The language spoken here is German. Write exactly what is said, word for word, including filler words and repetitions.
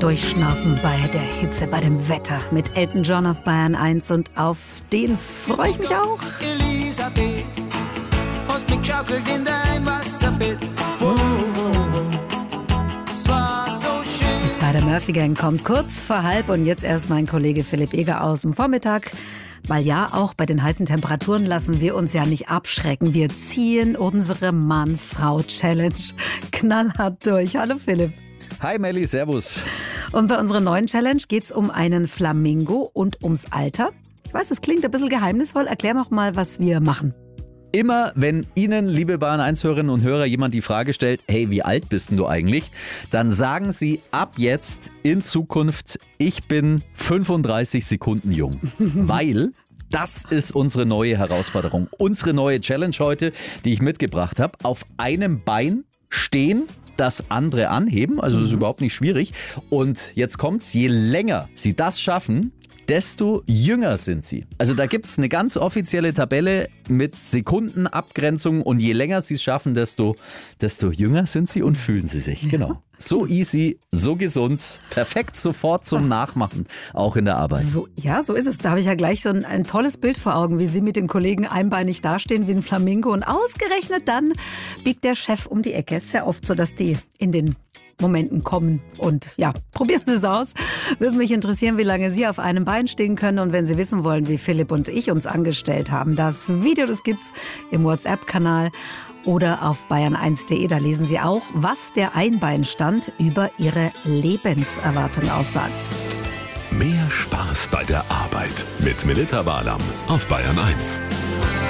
Durchschnaufen bei der Hitze, bei dem Wetter mit Elton John auf Bayern eins und auf den freue ich mich auch. Elisabeth, hast mich geschaukelt in dein Wasserbett. Oh, oh, oh. Es war so schön. Die Spider-Murphy Gang kommt kurz vor halb und jetzt erst mein Kollege Philipp Eger aus dem Vormittag. Weil ja, auch bei den heißen Temperaturen lassen wir uns ja nicht abschrecken. Wir ziehen unsere Mann-Frau-Challenge knallhart durch. Hallo Philipp. Hi Melli, servus. Und bei unserer neuen Challenge geht es um einen Flamingo und ums Alter. Ich weiß, es klingt ein bisschen geheimnisvoll. Erklär doch mal, was wir machen. Immer wenn Ihnen, liebe Bayern eins Hörerinnen und Hörer, jemand die Frage stellt, hey, wie alt bist denn du eigentlich? Dann sagen Sie ab jetzt in Zukunft, ich bin fünfunddreißig Sekunden jung. Weil das ist unsere neue Herausforderung. Unsere neue Challenge heute, die ich mitgebracht habe. Auf einem Bein stehen, das andere anheben. Also das ist überhaupt nicht schwierig. Und jetzt kommt's, je länger Sie das schaffen, desto jünger sind sie. Also da gibt es eine ganz offizielle Tabelle mit Sekundenabgrenzung und je länger sie es schaffen, desto, desto jünger sind sie und fühlen sie sich. Genau. So easy, so gesund, perfekt sofort zum Nachmachen, auch in der Arbeit. So, ja, so ist es. Da habe ich ja gleich so ein, ein tolles Bild vor Augen, wie Sie mit den Kollegen einbeinig dastehen wie ein Flamingo und ausgerechnet dann biegt der Chef um die Ecke. Es ist ja oft so, dass die in den Momenten kommen und ja, probieren Sie es aus. Würde mich interessieren, wie lange Sie auf einem Bein stehen können und wenn Sie wissen wollen, wie Philipp und ich uns angestellt haben, das Video, das gibt's im WhatsApp-Kanal oder auf bayern eins punkt de. Da lesen Sie auch, was der Einbeinstand über Ihre Lebenserwartung aussagt. Mehr Spaß bei der Arbeit mit Melita Barlam auf Bayern eins.